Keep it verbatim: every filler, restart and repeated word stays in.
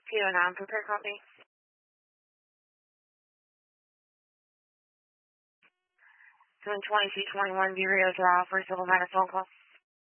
two oh nine, prepare copy. seven twenty-two twenty-one, Bureau Drive for a civil matter phone call.